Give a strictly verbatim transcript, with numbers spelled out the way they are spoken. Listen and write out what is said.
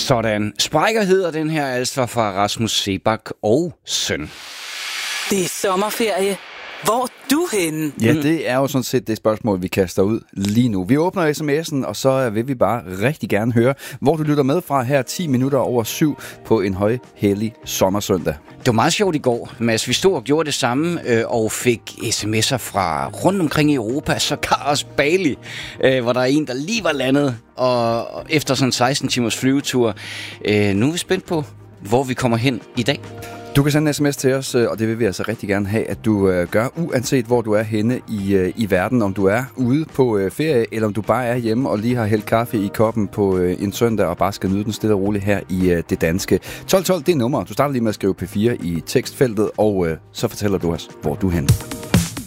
Sådan. Sprækker hedder den her altså fra Rasmus Seebach og søn. Det er sommerferie. Hvor er du henne? Ja, det er jo sådan set det spørgsmål, vi kaster ud lige nu. Vi åbner sms'en, og så vil vi bare rigtig gerne høre, hvor du lytter med fra her ti minutter over syv på en højhellig sommersøndag. Det var meget sjovt i går, Mads. Vi stod og gjorde det samme øh, og fik sms'er fra rundt omkring i Europa, så også Bali, øh, hvor der er en, der lige var landet, og efter sådan en seksten timers flyvetur. Øh, nu er vi spændt på, hvor vi kommer hen i dag. Du kan sende en sms til os, og det vil vi altså rigtig gerne have, at du øh, gør, uanset hvor du er henne i, øh, i verden. Om du er ude på øh, ferie, eller om du bare er hjemme og lige har hældt kaffe i koppen på øh, en søndag og bare skal nyde den stille og roligt her i øh, det danske. tolv tolv, det er nummer. Du starter lige med at skrive P fire i tekstfeltet, og øh, så fortæller du os, hvor du er henne.